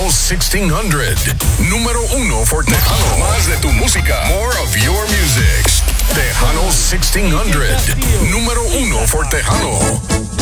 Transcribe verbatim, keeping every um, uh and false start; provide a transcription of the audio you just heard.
sixteen hundred. Número uno for Tejano. Más de tu música. More of your music. Tejano sixteen hundred. Número uno for Tejano.